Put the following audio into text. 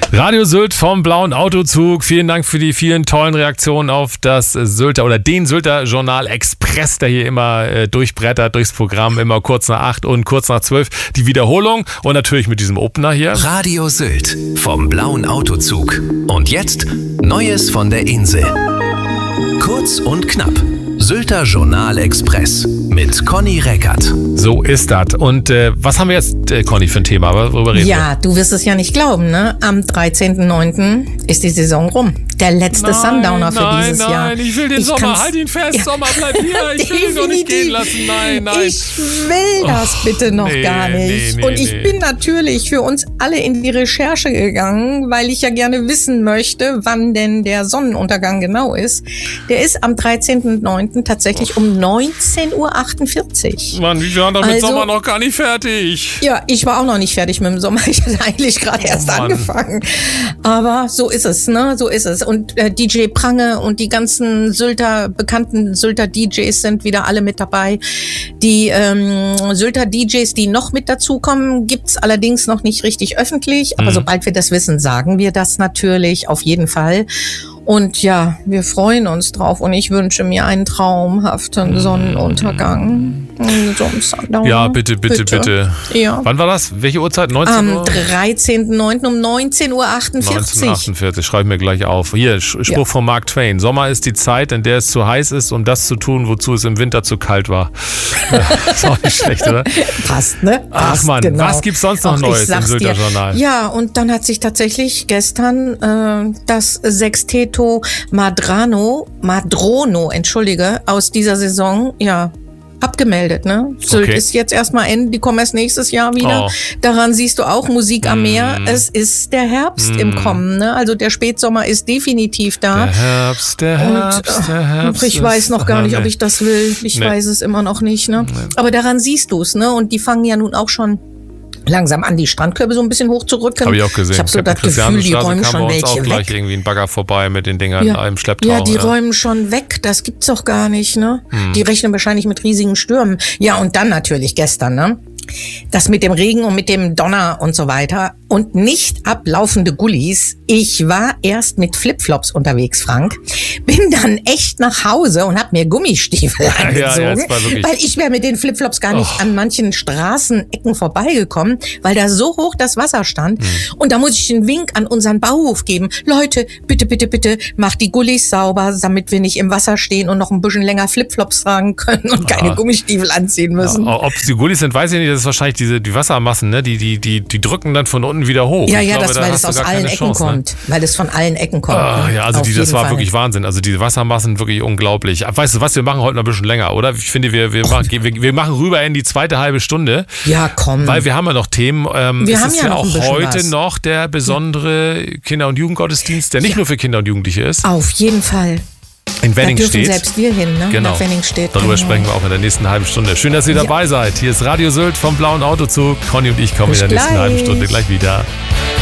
Radio Sylt vom Blauen Autozug. Vielen Dank für die vielen tollen Reaktionen auf das Sylter oder den Sylter Journal Express, der hier immer durchbrettert durchs Programm, immer kurz nach 8 und kurz nach 12 die Wiederholung und natürlich mit diesem Opener hier. Radio Sylt vom Blauen Autozug. Und jetzt Neues von der Insel. Kurz und knapp. Sylter Journal Express mit Conny Reckert. So ist das. Und was haben wir jetzt, Conny, für ein Thema? Worüber reden wir? Ja, du wirst es ja nicht glauben, ne? Am 13.09. ist die Saison rum. Der letzte Sundowner für dieses Jahr. Nein, ich will den Sommer. Halt ihn fest, ja. Sommer, bleib hier. Ich will ihn doch nicht gehen lassen. Nein. Ich will das bitte noch gar nicht. Und ich bin natürlich für uns alle in die Recherche gegangen, weil ich ja gerne wissen möchte, wann denn der Sonnenuntergang genau ist. Der ist am 13.09. tatsächlich um 19:48 Uhr. Mann, wir waren doch mit Sommer noch gar nicht fertig. Ja, ich war auch noch nicht fertig mit dem Sommer. Ich hatte eigentlich gerade erst angefangen. Aber so ist es, ne? So ist es. Und DJ Prange und die ganzen bekannten Sylter DJs sind wieder alle mit dabei. Die Sylter DJs, die noch mit dazukommen, gibt's allerdings noch nicht richtig öffentlich. Aber sobald wir das wissen, sagen wir das natürlich auf jeden Fall. Und ja, wir freuen uns drauf und ich wünsche mir einen traumhaften Sonnenuntergang. Ja, bitte. Ja. Wann war das? Welche Uhrzeit? 19 Uhr? Am 13.09. um 19:48 Uhr. 19:48, schreibe ich mir gleich auf. Hier, Spruch von Mark Twain. Sommer ist die Zeit, in der es zu heiß ist, um das zu tun, wozu es im Winter zu kalt war. Ist auch nicht schlecht, oder? Passt, ne? Ach Mann, genau. Was gibt's sonst noch Neues im Sylter Journal? Ja, und dann hat sich tatsächlich gestern das Sexteto Madrono, aus dieser Saison, ja, abgemeldet, ne? Sylt ist jetzt erstmal Ende, die kommen erst nächstes Jahr wieder. Daran siehst du auch Musik am Meer. Es ist der Herbst im Kommen, ne? Also der Spätsommer ist definitiv da. Der Herbst. Ich weiß noch gar nicht, ob ich das will. Ich weiß es immer noch nicht, ne? Aber daran siehst du es, ne? Und die fangen ja nun auch schon langsam an, die Strandkörbe so ein bisschen hochzurücken. Habe ich auch gesehen. Ich habe so das Gefühl, die räumen schon welche auch gleich weg. irgendwie ein Bagger vorbei mit den Dingern im Schlepptau. Ja, die räumen schon weg. Das gibt's doch gar nicht, ne? Die rechnen wahrscheinlich mit riesigen Stürmen. Ja, und dann natürlich gestern, ne? Das mit dem Regen und mit dem Donner und so weiter und nicht ablaufende Gullis. Ich war erst mit Flipflops unterwegs, Frank, bin dann echt nach Hause und habe mir Gummistiefel angezogen, weil ich wäre mit den Flipflops gar nicht an manchen Straßenecken vorbeigekommen, weil da so hoch das Wasser stand. Und da muss ich einen Wink an unseren Bauhof geben. Leute, bitte, macht die Gullis sauber, damit wir nicht im Wasser stehen und noch ein bisschen länger Flipflops tragen können und keine Gummistiefel anziehen müssen. Ja, ob es die Gullis sind, weiß ich nicht. Das ist wahrscheinlich die Wassermassen, ne? Die drücken dann von unten wieder hoch. Ja, weil es aus allen Ecken kommt. Weil es von allen Ecken kommt. Ja, also das war wirklich Wahnsinn. Also die Wassermassen wirklich unglaublich. Weißt du was, wir machen heute noch ein bisschen länger, oder? Ich finde, wir machen rüber in die zweite halbe Stunde. Ja, komm. Weil wir haben ja noch Themen. Wir haben ja auch heute noch der besondere Kinder- und Jugendgottesdienst, der nicht nur für Kinder und Jugendliche ist. Auf jeden Fall. In Wenningstedt. Da dürfen selbst wir hin, ne? Genau. Nach Wenningstedt. Darüber sprechen wir auch in der nächsten halben Stunde. Schön, dass ihr dabei seid. Hier ist Radio Sylt vom Blauen Autozug. Conny und ich kommen in der nächsten halben Stunde gleich wieder.